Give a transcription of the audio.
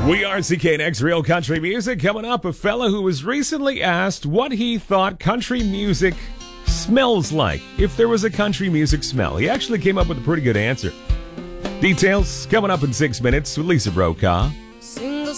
We are CKNX Real Country Music. Coming up, a fella who was recently asked what he thought country music smells like. If there was a country music smell. He actually came up with a pretty good answer. Details coming up in 6 minutes with Lisa Brokaw. Sing